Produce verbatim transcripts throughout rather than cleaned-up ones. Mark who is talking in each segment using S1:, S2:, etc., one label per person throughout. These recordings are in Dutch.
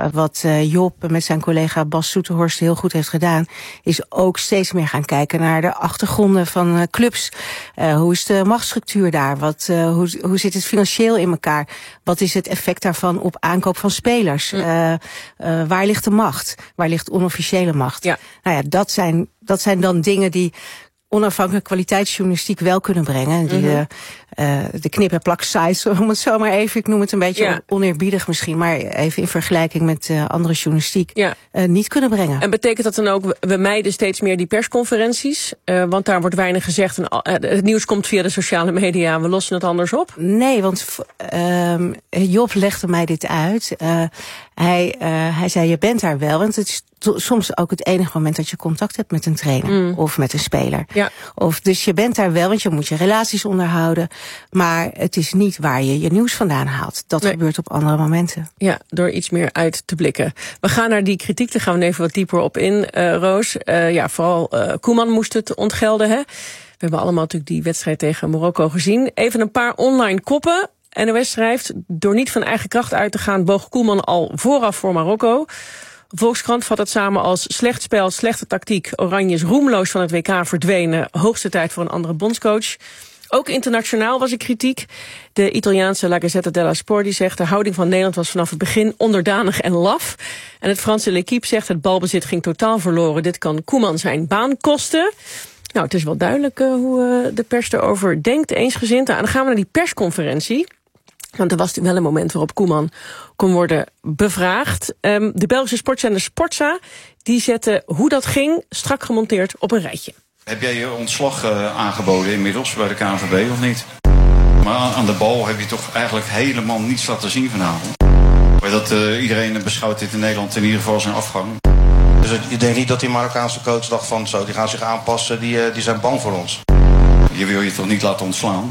S1: wat uh, Job met zijn collega Bas Soeterhorst heel goed heeft gedaan, is ook steeds meer gaan kijken naar de achtergronden van uh, clubs. Uh, hoe is de machtsstructuur daar? Wat, uh, hoe, hoe zit het financieel in elkaar? Wat is het effect daarvan op aankoop van spelers? Mm. Uh, uh, waar ligt de macht? Waar ligt onofficiële macht? Ja. Nou ja, dat zijn, dat zijn dan dingen die onafhankelijke kwaliteitsjournalistiek wel kunnen brengen. Die mm-hmm. de, uh, de knip- en plak sites, om het zo maar even, ik noem het een beetje ja. oneerbiedig misschien, maar even in vergelijking met uh, andere journalistiek, ja. uh, niet kunnen brengen.
S2: En betekent dat dan ook, we mijden steeds meer die persconferenties? Uh, want daar wordt weinig gezegd en uh, het nieuws komt via de sociale media, we lossen het anders op?
S1: Nee, want uh, Job legde mij dit uit. Uh, hij, uh, hij zei, je bent daar wel, want het is to- soms ook het enige moment dat je contact hebt met een trainer mm. of met een speler. Ja. Of, dus je bent daar wel, want je moet je relaties onderhouden. Maar het is niet waar je je nieuws vandaan haalt. Dat nee. gebeurt op andere momenten.
S2: Ja, door iets meer uit te blikken. We gaan naar die kritiek, daar gaan we even wat dieper op in, uh, Roos. Uh, ja, vooral uh, Koeman moest het ontgelden, hè. We hebben allemaal natuurlijk die wedstrijd tegen Marokko gezien. Even een paar online koppen. N O S schrijft, door niet van eigen kracht uit te gaan, boog Koeman al vooraf voor Marokko. Volkskrant vat het samen als slecht spel, slechte tactiek. Oranje is roemloos van het W K verdwenen. Hoogste tijd voor een andere bondscoach. Ook internationaal was er kritiek. De Italiaanse La Gazzetta dello Sport die zegt, de houding van Nederland was vanaf het begin onderdanig en laf. En het Franse L'Équipe zegt, het balbezit ging totaal verloren. Dit kan Koeman zijn baan kosten. Nou, het is wel duidelijk uh, hoe uh, de pers erover denkt, eensgezind. Nou, en dan gaan we naar die persconferentie. Want er was natuurlijk wel een moment waarop Koeman kon worden bevraagd. Um, de Belgische sportzender Sportza, die zette hoe dat ging strak gemonteerd op een rijtje.
S3: Heb jij je ontslag uh, aangeboden inmiddels bij de K N V B of niet? Maar aan de bal heb je toch eigenlijk helemaal niets laten zien vanavond. Maar dat uh, iedereen beschouwt dit in Nederland in ieder geval zijn afgang.
S4: Dus je denkt niet dat die Marokkaanse coach dacht van zo, die gaan zich aanpassen, die, uh, die zijn bang voor ons?
S3: Je wil je toch niet laten ontslaan?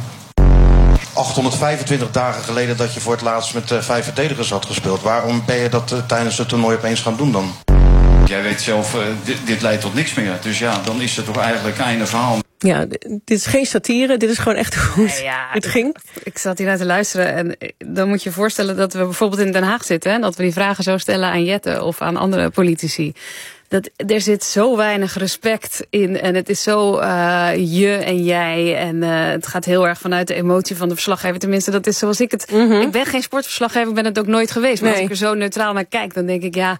S4: achthonderdvijfentwintig dagen geleden dat je voor het laatst met uh, vijf verdedigers had gespeeld. Waarom ben je dat uh, tijdens het toernooi opeens gaan doen dan?
S3: Jij weet zelf, uh, dit, dit leidt tot niks meer. Dus ja, dan is het toch eigenlijk einde verhaal.
S2: Ja, dit is geen satire, dit is gewoon echt hoe het, ja, ja, het ging.
S5: Ik, ik zat hier naar te luisteren en dan moet je je voorstellen dat we bijvoorbeeld in Den Haag zitten. En dat we die vragen zo stellen aan Jette of aan andere politici. Dat, er zit zo weinig respect in en het is zo uh, je en jij. En uh, het gaat heel erg vanuit de emotie van de verslaggever. Tenminste, dat is zoals ik het... Mm-hmm. Ik ben geen sportverslaggever, ik ben het ook nooit geweest. Maar nee. Als ik er zo neutraal naar kijk, dan denk ik, ja...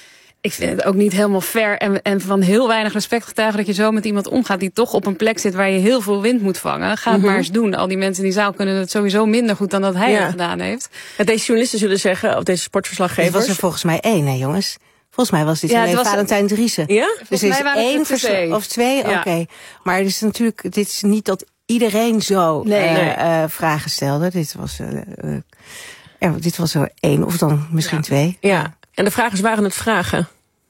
S5: Ik vind het ook niet helemaal fair en, en van heel weinig respect getuigen dat je zo met iemand omgaat die toch op een plek zit waar je heel veel wind moet vangen. Ga het mm-hmm. maar eens doen. Al die mensen in die zaal kunnen het sowieso minder goed dan dat hij ja. het gedaan heeft.
S2: En deze journalisten zullen zeggen, of deze sportverslaggevers...
S1: Het was er volgens mij één, hè jongens? Volgens mij was dit
S5: ja,
S1: alleen
S5: was
S1: Valentijn Driessen.
S2: Ja?
S1: Dus er is één versla- of twee, ja. oké. Okay. Maar het is natuurlijk, dit is niet dat iedereen zo nee, uh, nee. Uh, vragen stelde. Dit was, uh, uh, ja, dit was er één of dan misschien ja. twee.
S2: Ja, en de vragen waren het vragen.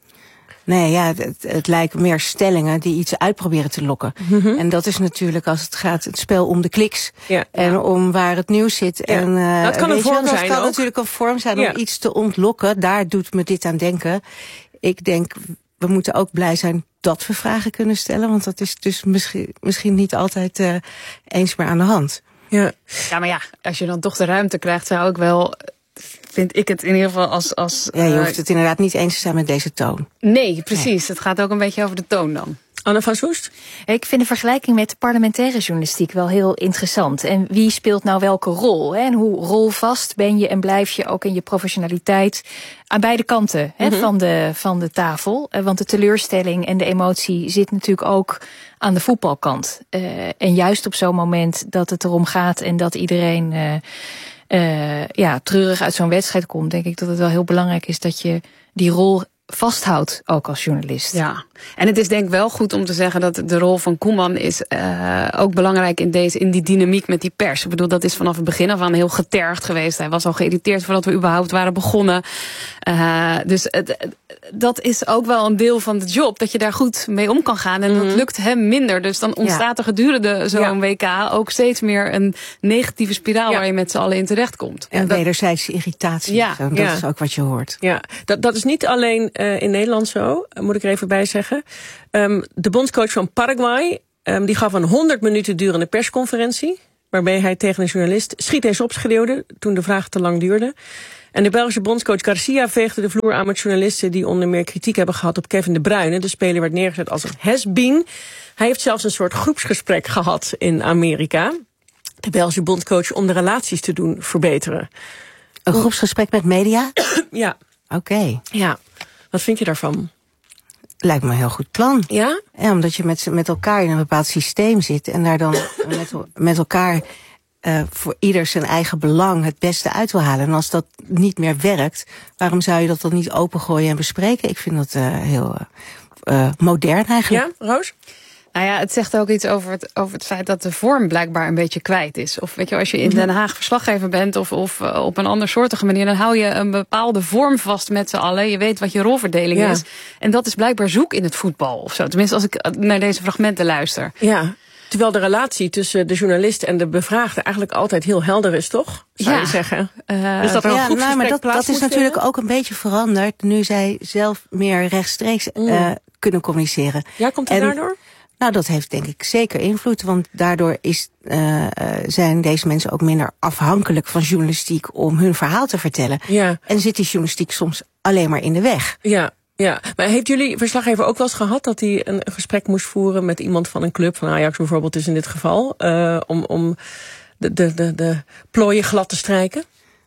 S1: Nee, ja, het, het lijken meer stellingen die iets uitproberen te lokken. Mm-hmm. En dat is natuurlijk als het gaat het spel om de kliks. Ja. En om waar het nieuws zit. Ja. En, uh,
S2: dat kan een vorm zijn.
S1: Dat kan
S2: ook.
S1: natuurlijk een vorm zijn om ja. iets te ontlokken. Daar doet me dit aan denken. Ik denk, we moeten ook blij zijn dat we vragen kunnen stellen. Want dat is dus misschien, misschien niet altijd uh, eens meer aan de hand.
S5: Ja. ja, maar ja, als je dan toch de ruimte krijgt, zou ik wel... vind ik het in ieder geval als... als
S1: ja, je hoeft het inderdaad niet eens te zijn met deze toon.
S5: Nee, precies. Nee. Het gaat ook een beetje over de toon dan.
S2: Anne van Soest?
S6: Ik vind de vergelijking met de parlementaire journalistiek wel heel interessant. En wie speelt nou welke rol? Hè? En hoe rolvast ben je en blijf je ook in je professionaliteit aan beide kanten hè, mm-hmm. van, de, van de tafel? Want de teleurstelling en de emotie zit natuurlijk ook aan de voetbalkant. Uh, en juist op zo'n moment dat het erom gaat en dat iedereen... Uh, Uh, ja, treurig uit zo'n wedstrijd komt, denk ik dat het wel heel belangrijk is dat je die rol vasthoudt, ook als journalist.
S5: Ja, en het is denk ik wel goed om te zeggen dat de rol van Koeman is uh, ook belangrijk in deze, in die dynamiek met die pers. Ik bedoel, dat is vanaf het begin af aan heel getergd geweest. Hij was al geïrriteerd voordat we überhaupt waren begonnen. Uh, dus het, dat is ook wel een deel van de job, dat je daar goed mee om kan gaan. En mm-hmm. dat lukt hem minder. Dus dan ontstaat er gedurende zo'n ja. W K ook steeds meer een negatieve spiraal ja. waar je met z'n allen in terecht komt.
S1: En dat... wederzijdse irritatie.
S5: Ja.
S1: Zo, dat ja. is ook wat je hoort.
S2: Ja, dat, dat is niet alleen uh, in Nederland zo, moet ik er even bij zeggen. Um, de bondscoach van Paraguay, um, die gaf een honderd minuten durende persconferentie, waarbij hij tegen een journalist schiet eens op schreeuwde toen de vraag te lang duurde. En de Belgische bondscoach Garcia veegde de vloer aan met journalisten die onder meer kritiek hebben gehad op Kevin De Bruyne. De speler werd neergezet als een has-been. Hij heeft zelfs een soort groepsgesprek gehad in Amerika. De Belgische bondscoach om de relaties te doen verbeteren.
S1: Een groepsgesprek met media?
S2: Ja.
S1: Oké. Okay.
S2: Ja. Wat vind je daarvan?
S1: Lijkt me een heel goed plan.
S2: Ja?
S1: Ja, omdat je met, met elkaar in een bepaald systeem zit en daar dan met, met elkaar uh, voor ieder zijn eigen belang het beste uit wil halen. En als dat niet meer werkt, waarom zou je dat dan niet opengooien en bespreken? Ik vind dat uh, heel uh, modern eigenlijk.
S2: Ja, Roos?
S5: Nou ja, het zegt ook iets over het, over het feit dat de vorm blijkbaar een beetje kwijt is. Of weet je, als je in Den Haag verslaggever bent of, of uh, op een andersoortige manier, dan hou je een bepaalde vorm vast met z'n allen. Je weet wat je rolverdeling ja. is. En dat is blijkbaar zoek in het voetbal of zo. Tenminste, als ik naar deze fragmenten luister.
S2: Ja. Terwijl de relatie tussen de journalist en de bevraagde eigenlijk altijd heel helder is, toch? Zou
S5: ja.
S2: je zeggen?
S5: Uh,
S2: dus dat er een
S1: ja, nou, maar dat, dat is natuurlijk
S2: vinden?
S1: ook een beetje veranderd nu zij zelf meer rechtstreeks mm. uh, kunnen communiceren.
S2: Ja, komt het
S1: en,
S2: daardoor?
S1: Nou, dat heeft denk ik zeker invloed, want daardoor is, uh, zijn deze mensen ook minder afhankelijk van journalistiek om hun verhaal te vertellen.
S2: Ja.
S1: En zit die journalistiek soms alleen maar in de weg.
S2: Ja. Ja, maar heeft jullie verslaggever ook wel eens gehad dat hij een gesprek moest voeren met iemand van een club, van Ajax bijvoorbeeld is in dit geval, uh, om, om de, de, de, de plooien glad te strijken?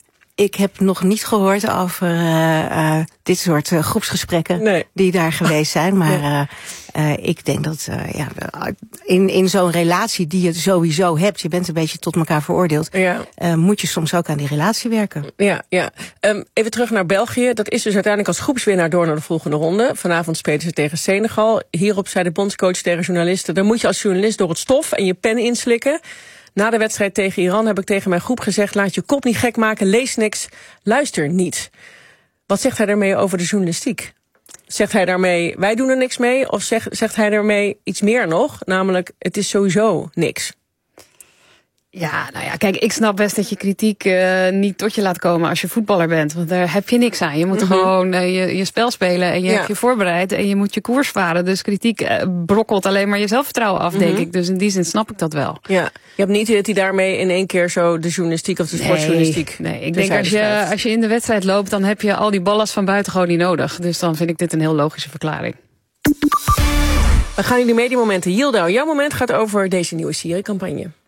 S1: Ik heb nog niet gehoord over uh, uh, dit soort uh, groepsgesprekken nee. die daar geweest zijn. Maar nee. uh, uh, ik denk dat uh, ja, in, in zo'n relatie die je sowieso hebt, je bent een beetje tot elkaar veroordeeld, ja. uh, moet je soms ook aan die relatie werken.
S2: Ja, ja. Um, even terug naar België. Dat is dus uiteindelijk als groepswinnaar door naar de volgende ronde. Vanavond spelen ze tegen Senegal. Hierop zei de bondscoach tegen journalisten, dan moet je als journalist door het stof en je pen inslikken. Na de wedstrijd tegen Iran heb ik tegen mijn groep gezegd, laat je kop niet gek maken, lees niks, luister niet. Wat zegt hij daarmee over de journalistiek? Zegt hij daarmee, wij doen er niks mee? Of zegt, zegt hij daarmee iets meer nog? Namelijk, het is sowieso niks.
S5: Ja, nou ja, kijk, ik snap best dat je kritiek uh, niet tot je laat komen als je voetballer bent. Want daar heb je niks aan. Je moet mm-hmm. gewoon uh, je, je spel spelen en je ja. hebt je voorbereid en je moet je koers varen. Dus kritiek uh, brokkelt alleen maar je zelfvertrouwen af, mm-hmm. denk ik. Dus in die zin snap ik dat wel.
S2: Ja, je hebt niet dat hij daarmee in één keer zo de journalistiek of de nee, sportjournalistiek...
S5: Nee, ik denk als je, als je in de wedstrijd loopt, dan heb je al die ballast van buiten gewoon niet nodig. Dus dan vind ik dit een heel logische verklaring.
S2: We gaan in de mediamomenten. Yildo, jouw moment gaat over deze nieuwe Syrië-campagne.